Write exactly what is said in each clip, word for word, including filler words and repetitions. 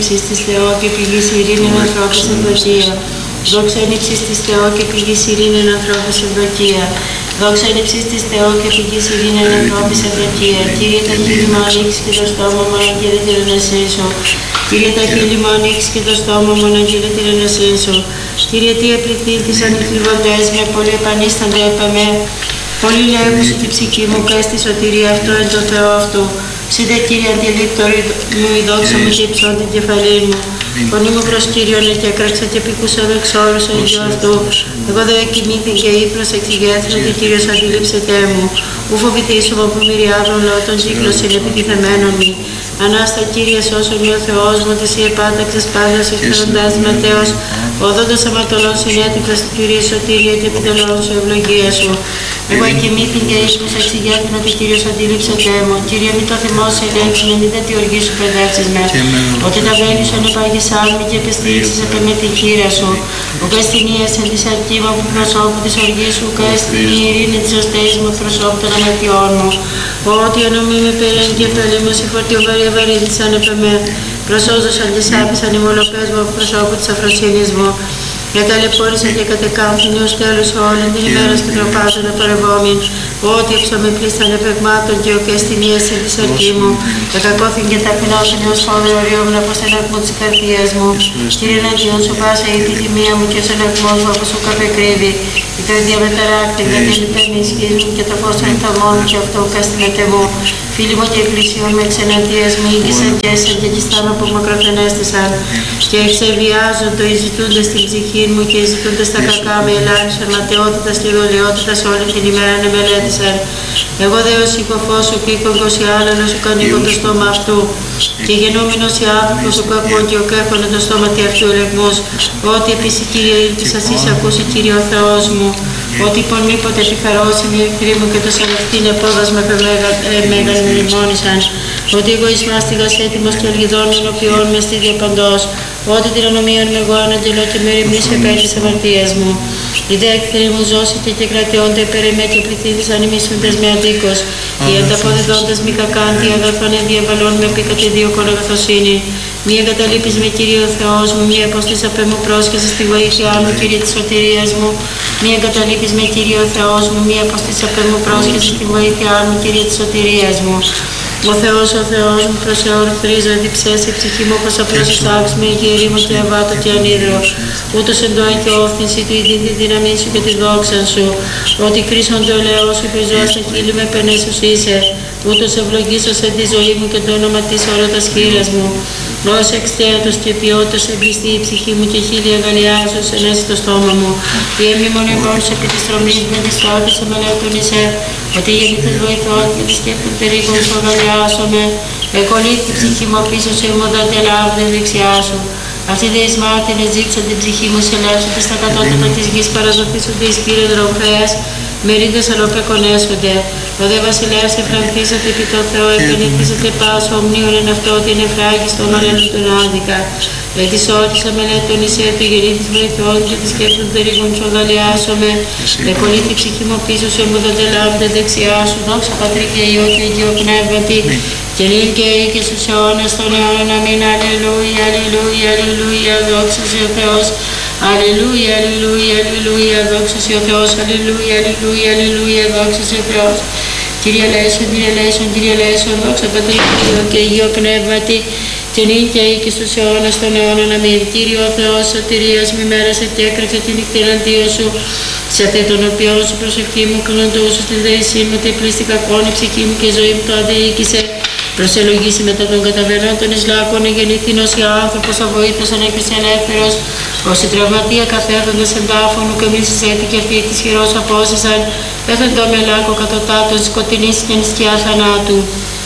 ύψης της Θεό και πηγής ειρήνην ανθρώπης ευδοκία. Δόξα εν ύψης της Θεό και πηγής ειρήνην ανθρώπης ευδοκία. Δόξα εν ύψης της Θεό και πηγής ειρήνην ανθρώπης ευδοκία. Κύριε τα χείλη μου ανοίξει και το στόμα μου αναγγείλε την ενεσύσω. Κύριε τα χείλη μου ανοίξει και το στόμα μου αναγγείλε την ενεσύσω. Κύριε τι επληθύντησαν οι θλιβοντές με, πολλοί επανίστανται επ' εμέ. Πολλοί λέγουσι την ψυχή μου, πες τη σωτηρία αυτό εν το Θεό αυτού. Ψήτε Κύριε αντιλήπτωρ μου η δόξα μου και υψών την κεφαλή μου. Φωνή μου προς Κύριον εκέκραξα και πήκουσα εξ εν γιο αυτού. Εγώ δε εκοιμήθηκα ύπνος εξηγέθηκα και Κύριος αντιλήψετε μου. Ου φοβηθήσουμε που μυριάδων λότων κύκλωσιν επιτιθεμένων μη. Ανάστα Κύριε σώσον ή ο Θεός μου, ότι εσύ επάταξες πάντας εκφέροντας Ματέος. Οδόντας αμαρτωλών συνέτειξας του Κυρίου σωτηρία και επιτελών σου ευλογία σου. Εγώ εκοιμήθηκα ύπνος εξηγέθηκα και Κύριος αντιλήψετε μου. Κύριε μη το θυμώσει ελέγξου με μη δε τη οργή σου παιδεύσεις με. Ότι τα βέλη σου ανεπάγησάν μη και επιστήριξες επ' εμέ τη χείρα σου. Ο καστινίας εν της αρκήμα που προσώπου της οργής σου, καστιν η ειρήνη της οστέης μου προσώπου των αμαρτιών μου. Ότι ενωμή με περαίν και πέλεμος η φορτιό βαρύ βαρύτησαν επ' εμέ. Προσώδωσαν και σάπησαν οι μολοπές μου προσώπου της αφροσύνης μου. Και ταλαιπώρησα και κατεκάμφθην έως τέλους όλην την ημέρα στην τροπάζων επαρευόμην. Ότι εψωμη πλήσαν επεγμάτων και ο καστινίας εν της αρκή μου. Και κακόθην και ταπεινώσαν έως φόδε οριόμουν από στενακμού της καρδίας μου. Κύριε εναντίον σου πάσα η τιμία μου και ο στενακμός μου όπως σου καπεκρύβει. Η καρδία με ταράκτη, γιατί λυπαίνει η ισχύς μου και το φως των θαμών μου και αυτό καστινέται μου. Φίλοι μου και εκκλησίων με εξεναντίας μου ήγησαν και έσαν και κιστάμε που μακροθενέστησαν. Και εξεβιάζουν το εζητούνται στην ψυχή μου και ζητούνται στα κακά με ελάχισον ματαιότητας και δολιότητας όλη την ημέρα να μελέτησαν. Εγώ δε ως οικοφός σου πήκογος η άλλα σου κανήκον το στόμα αυτού. Και γενόμενος η άνθρωπος ο κακό και ο κέχον το στόμα τι αυτού ελεγμούς. Ότι επίσης Κύριε ήλπισας εις ακούσει Κύριε ο Θεός μου. Ότι πον μήποτε επιχαρώσιμη η εχθρή μου και το σαλευτήν επόδασμα μέγαν μνημόνησαν. Ότι εγώ εις μάστιγας έτοιμος και αλγιδών ενωπιών με στη διαπαντός. Ότι την ανομίαν με εγώ αναγγελώ και με ρημνείς επέ της αμαρτίας μου. Οι δε εχθροί μου ζώσετε και κρατεώνται υπέρ εμέ και πληθύντησαν οι μισούντες με αδίκως. Οι ανταποδιδόντες μη κακάντι αδερφάνε διαβαλών με πήκατε δίωκον αγαθοσύνη. Μη εγκαταλείπεις με Κύριε ο Θεός μου, μη αποστείς απ' εμού πρόσχεσαι στη βοήθειά μου, Κύριε της σωτηρίας μου. Μη εγκαταλείπεις με Κύριε ο Θεός μου, μη αποστείς απ' εμού πρόσχεσαι στη βοήθειά μου, Κύριε της σωτηρίας μου. Ο Θεός, ο Θεός μου, προς εορθρίζω, εδιψές η ψυχή μου όπως απλώς εισάξ με γερή μου και αβάτο και ανίδρο. Ούτως εντόει και όφθηση του ειδήν τη δύναμή σου και τη δόξα σου. Ότι κρίσον το ελαιό σου και ζώα στα χείλη με πενέσους είσαι. Ούτως ευλογήσω σε τη ζωή μου και το όνομα της όλα τα σχήρας μου. Ως εξτέατος και ποιότητας εμπιστεί η ψυχή μου και χίλια αγαλιάζω σε ενέσει το στόμα μου. Η έμμη μονεμών σε επί της τρομής με της τόρτης σε μελέτωνησε. Ότι γεννήθες βοηθών και τη σκέπτων περίγων σου αγαλιάσομαι. Εκολύθη η ψυχή μου πίσω σε ημωδότε λάβδε δεξιά σου. Αυτοί δε εις μάρτυρες ζήτησαν την ψυχή μου σε λέψονται στα κατώτατα της γης παραδοθήσονται εις κύριε δρομφέας. Μερίδες αλλοπεκονέσονται. Ο δε βασιλεύς εφρανθήσατε επί το Θεό, επενεθήσατε πάσο ομνίων εν αυτό ότι είναι φράγιστο μαλέλου τον άδικα. Γιατί σώτησα μελέτων εις έρθει γεννήθης βοηθών και τη σκέπτων τερίγων σου αγαλιάσομαι. Εκολύθη η ψυχή μου πίσω σου εμποδότε λάβδε δεξιά σου. Δόξα Πατρί και Υιό και Αγίο Πνεύματι. Και νυν και ή και στους αιώνας των αιώνων αμήν. Αλληλούια, αλληλούια, αλληλούια, δόξα σε ο Θεός. Αλληλούια, αλληλούια, αλληλούια, δόξα σε ο Θεός. Αλληλούια, αλληλούια, αλληλούια, δόξα σε ο Θεός. Κύριε ελέησον, Κύριε ελέησον, Κύριε ελέησον, δόξα Πατρί και Υιό και Αγίο Πνεύματι. Και νυν και ή και στους αιώνας των αιώνων αμήν. Κύριε ο Θεός σωτηρίας μη μέρασε και έκραξε τη νυχτή εναντίον σου. Σε αυτή των οποίων σου προσευχή μου κλοντούσου στη δέησή μου, ότι πλήστη κακόν η ψυχή μου και η ζωή μου το αδιοίκησε. Προσελογήσει μετά των καταβερνών των Ισλάκων, γεννηθήν ως οι άνθρωπος αβοήθος ανέκρισε ελεύθερος. Όσοι τραυματία καθέθοντες εν τάφωνου και μη συζέτη και αυτή της χειρός απόσυσαν, πέθαντο με λάκκο κατωτάτων σκοτεινής και νησκιά θανάτου.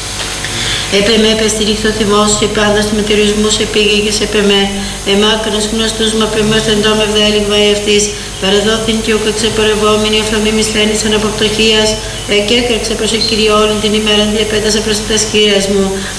Επ' εμέ πεστηρίχθο θυμός και πάντας του μετερισμούς επήγαγες επ' εμέ. Εμάκρυνος γνωστούς μα πεμέθεντο με βδέλιγμα ευτής. Παρεδόθην και ούκ εξεπορευόμενοι οφθαλμοί μισθένησαν από πτωχίας. Εκέκρεξε προς ο Κύριε όλη την ημέρα διαπέτασα προς τα σκύρας μου.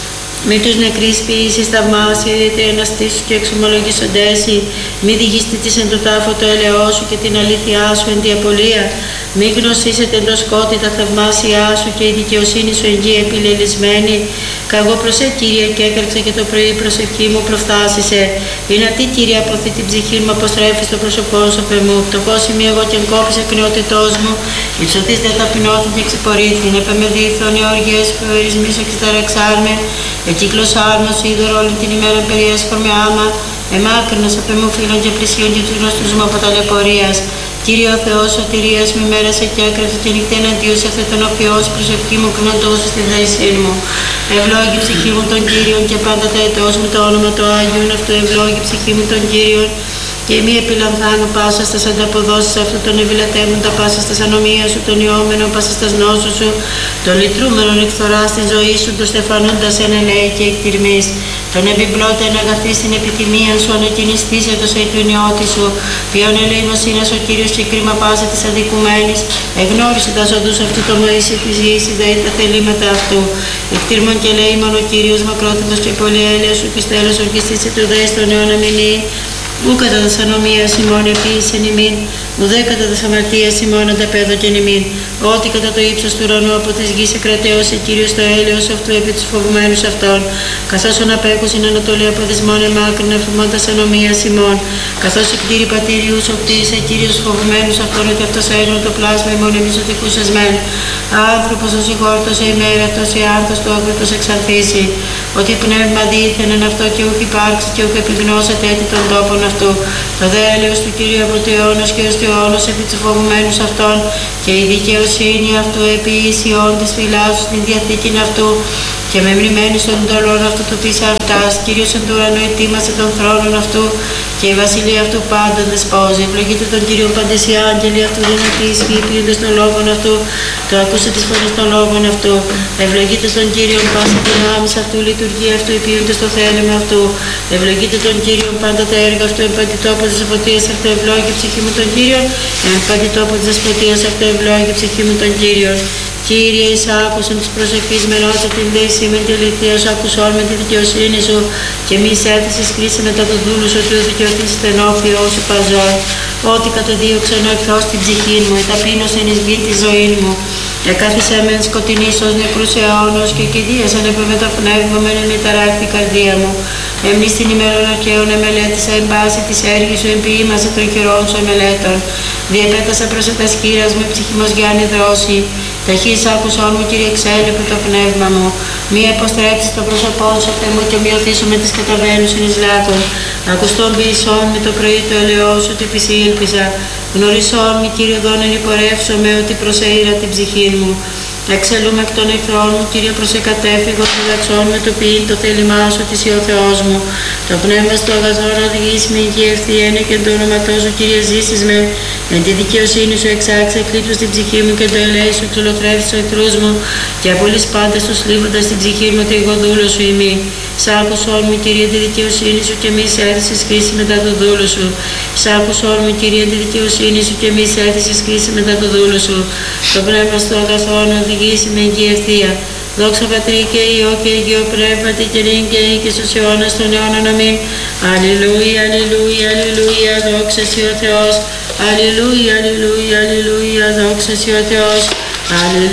Μη τους νεκρής ποιήσεις θαυμάσια, είτε αναστήσου και εξομολογήσοντέσι, μη διγιστήτης εν το τάφο το ελαιό σου και την αλήθειά σου εν τη απολία. Μη γνωσίσετε εν το σκότη τα θαυμάσια σου και η δικαιοσύνη σου εν γη επιλελισμένη. Καγώ προσέ Κύριε και έκραξα και το πρωί η προσευχή μου προφθάσισε. Είναι τι Κύριε αποθεί την ψυχή μου, αποστρέφει στο πρόσωπό σου μου. Φτωχός είμαι εγώ και εγκόπησε εκνεότητός μου. Υψωτής δεν ταπεινώθη και ξεπορήθην. Επεμεδίθων οι όργιες που ορισμίσω και σταραξάρμε. Εκύκλωσάρ μας είδωρο όλη την ημέρα περιέσχορ με άμα. Εμάκρυνος απ' εμού φίλων και πλησίων και τους γνωστούς μου από ταλαιπωρίας. Κύριε ο Θεός σωτηρίας με μέρασε και έκραξε και νυχτή εναντίον σε αυτόν τον οφιός προσευχή μου κρινοντώσου στη δέησή μου. Ευλόγη ψυχή μου τον Κύριον και πάντα τα ετός μου το όνομα του Άγιον αυτού ευλόγη ψυχή μου τον Κύριον. Και μη επιλαμβάνω πάσα στα ανταποδόσεις αυτού των ευηλατέμων, τα πάσα στα ανομία σου, τον ιόμενο, πάσα στα νόσου σου, τον λυτρούμενον εκθορά στη ζωή σου, τον στεφανούντας εν ελέη και εκτιρμής, τον επιπλώτα εν αγαθή στην επιθυμία σου, ανεκκινιστής ετος ει του νιώτη σου, ποιον ελεήμος είναι ο Κύριος και κρίμα πάσα της αδικουμένης, εγνώρισε τα οδούς αυτού το Μωυσή της γης, είδα τα θελήματα αυτού. Εκτιρμον και ελεήμον ο Κύριος μακρόθυμος και πολυέλεος σου, και στέλος ορκιστής του δέης των αιώνα μηνύει. Ού κατά τας ανομίας ημών επίησεν ημίν, ουδέ κατά τας αμαρτίας ημών ανταπέδωκεν ημίν. Ότι κατά το ύψος του ουρανού από της γης εκρατέωσε Κύριος το έλεος αυτού επί τους φοβουμένους αυτών. Καθώς ον απέκουσιν ανατολή από δυσμών εμάκρυν εφημών τας ανομίας ημών. Καθώς εκτήρη πατήριους οκτήσε Κύριος φοβουμένους αυτών, ότι αυτός έγνω το πλάσμα ημών εμείς ότι κούσασμέν. Άνθρωπος ως η χόρτωσε ημέρα, τόσο η άνθος του όγκροτος εξαρθήσει. Ότι πνεύμα δίθενεν αυτό και ούχ υπάρξει και ούχ επιγνώσεται έτη των τόπων αυτού. Το δε έλεος του Κύριου από του αιώνος και ως του αιώνος επί τους φοβουμένους αυτών, και η δικαιοσύνη αυτού επί ίσιον της φυλάς στην διαθήκην αυτού, και με μνημένους των εντολών αυτού του πίσα αυτάς. Κύριος εν του ουρανού ετοίμασε των θρόνων αυτού, και η βασιλεία αυτού πάντων δεσπόζει. Ευλογείτε τον Κύριο πάντες οι άγγελοι αυτού, δυνατοί ισχύοι ποιούντες των λόγων αυτού, το ακούσε της φωνής των λόγων αυτού. Ευλογείτε τον Κύριο πάσα δυνάμεις αυτού, λειτουργία αυτού, ποιούντες το θέλημα αυτού. Ευλογείτε τον Κύριο πάντα τα έργα αυτού, εν παντή τόπο της δεσποτείας αυτού, ευλόγη ψυχή μου τον Κύριο, εν παντή τόπο της δεσποτείας αυτού, ευλόγη ψυχή μου τον Κύριο. Κύριε, εις άκουσον της προσευχής με νότα την δύση με τη λυθία σου, ακουσόν με τη δικαιοσύνη σου, και μη εισέλθεις κρίση μετά το δούλου σου, ότι ο δικαιωθείς στενόφιο σου παζών. Ότι κατεδίωξεν ο εχθρός την ψυχή μου, η ταπείνωσεν εις γη τη ζωή μου. Εκάθισέ με εν σκοτεινής ως νεκρούς αιώνος, και κηδίασαν επί με το πνεύμα με εν ταράχτη καρδία μου. Εμείς την ημέρων αρχαίων εμελέτησα εν πάση της έργης σου, εμποιήμασε των χειρών σου εμελέτων. Διεπέτασα προς τα σκύρας μου, η ψυχή μου γιάννη δρόση. Ταχύς άκουσόν μου, Κύριε, εξέλιπε το πνεύμα μου. Μη αποστρέψεις το πρόσωπό σου, Θεέ μου, και μειωθήσω με τις καταβαίνουσιν εις λάθος. Ακουστόν ποιησόν με το πρωί το ελαιό σου, ότι επισήλπιζα. Γνωρισόν μη, Κύριε, δόνεν υπορεύσομαι, ότι προσεήρα την ψυχή μου. Εξελούμε εκ των εχθρών μου, Κύριε, προσεκατέφυγον, φυλαξόν με το ποιήν το θέλημά σου, της ο Θεός μου. Το πνεύμα στο αγαθόν οδηγήσει με υγεία ευθύαινε, και το όνοματό σου, Κύριε, ζήσεις με. Εν τη δικαιοσύνη σου εξάξε εκλείπτου στην ψυχή μου, και το ελέη σου εξολοθρεύει του εχθρούς μου, και απολύς πάντες τους λίβοντας την ψυχή μου, ότι εγώ δούλο σου ημί. Σ' άκουσόν μου, Κύριε, τη δικαιοσύνη σου, και μη έθεσες κρίση μετά το δούλο σου. Σ' άκουσόν μου, Κύριε, τη δικαιοσύνη σου, και μη έθεσες κρίση μετά το δούλο σου. Το πνεύμα στο αγαθόν οδηγήσει με υγεία ευθεία. Δόξα Πατρί και Υιό και Αγίο Πνεύματι, και νυν και ή και στους αιώνας των αιώνων. Αμήν. Αλληλούια, αλληλούια, αλληλούια, δόξα σοι ο Θεός. Αλληλούια, αλληλούια, αλληλούια, δόξα σοι ο Θεός. Αλληλούια.